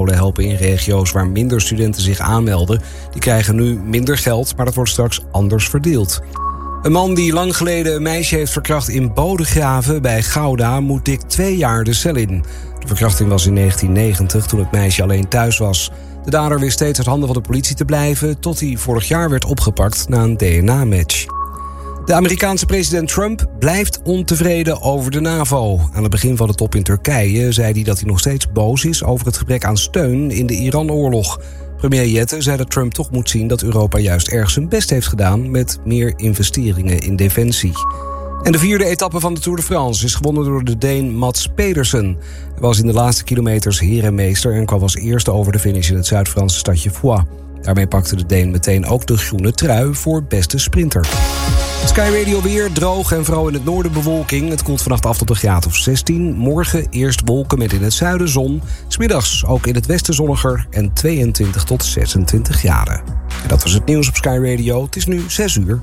Scholen helpen in regio's waar minder studenten zich aanmelden. Die krijgen nu minder geld, maar dat wordt straks anders verdeeld. Een man die lang geleden een meisje heeft verkracht in Bodegraven bij Gouda moet dik 2 jaar de cel in. De verkrachting was in 1990 toen het meisje alleen thuis was. De dader wist steeds uit handen van de politie te blijven tot hij vorig jaar werd opgepakt na een DNA-match. De Amerikaanse president Trump blijft ontevreden over de NAVO. Aan het begin van de top in Turkije zei hij dat hij nog steeds boos is over het gebrek aan steun in de Iran-oorlog. Premier Jette zei dat Trump toch moet zien dat Europa juist erg zijn best heeft gedaan met meer investeringen in defensie. En de 4e etappe van de Tour de France is gewonnen door de Deen Mats Pedersen. Hij was in de laatste kilometers herenmeester en kwam als eerste over de finish in het Zuid-Franse stadje Foix. Daarmee pakte de Deen meteen ook de groene trui voor beste sprinter. Sky Radio weer, droog en vooral in het noorden bewolking. Het koelt vannacht af tot een graad of 16. Morgen eerst wolken met in het zuiden zon. 's Middags ook in het westen zonniger en 22 tot 26 graden. En dat was het nieuws op Sky Radio. Het is nu 6 uur.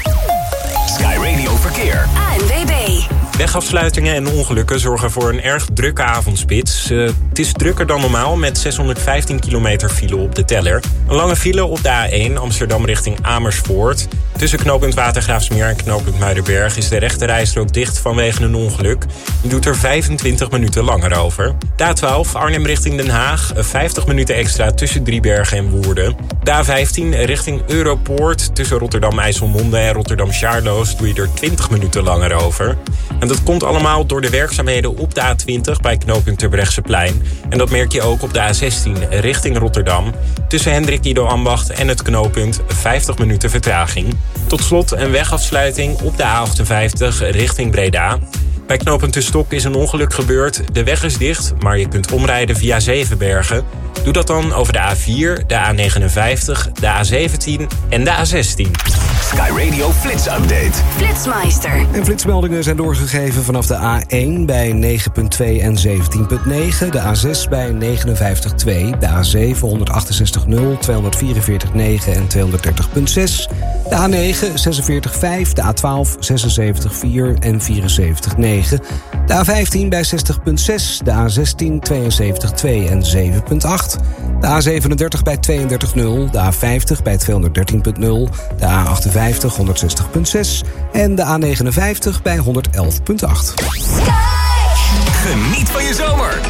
Sky Radio Verkeer. ANWB. Wegafsluitingen en ongelukken zorgen voor een erg drukke avondspits. Het is drukker dan normaal met 615 kilometer file op de teller. Een lange file op de A1 Amsterdam richting Amersfoort. Tussen knooppunt Watergraafsmeer en knooppunt Muidenberg is de rechte rijstrook dicht vanwege een ongeluk. Je doet er 25 minuten langer over. De A12 Arnhem richting Den Haag, 50 minuten extra tussen Driebergen en Woerden. De A15 richting Europoort tussen Rotterdam-IJsselmonde en Rotterdam-Charloes doe je er 20 minuten langer over. En dat komt allemaal door de werkzaamheden op de A20 bij knooppunt Terbrechtseplein. En dat merk je ook op de A16 richting Rotterdam. Tussen Hendrik Ido Ambacht en het knooppunt 50 minuten vertraging. Tot slot een wegafsluiting op de A58 richting Breda. Bij knooppunt De Stok is een ongeluk gebeurd. De weg is dicht, maar je kunt omrijden via Zevenbergen. Doe dat dan over de A4, de A59, de A17 en de A16. Sky Radio Flits Update. Flitsmeister. En flitsmeldingen zijn doorgegeven vanaf de A1 bij 9.2 en 17.9... de A6 bij 59.2, de A7 168.0, 244.9 en 230.6... de A9 46.5, de A12 76.4 en 74.9... de A15 bij 60.6, de A16 72.2 en 7.8... de A37 bij 32.0, de A50 bij 213.0... de A58 160.6 en de A59 bij 111.8. Geniet van je zomer!